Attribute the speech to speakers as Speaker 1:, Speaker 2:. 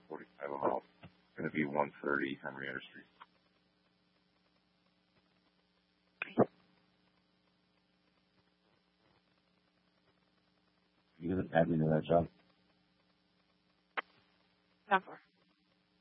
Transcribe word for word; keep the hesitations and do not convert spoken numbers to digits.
Speaker 1: forty-five miles. It's going to be one thirty Henrietta Street. You going to add me to that job?
Speaker 2: Not far.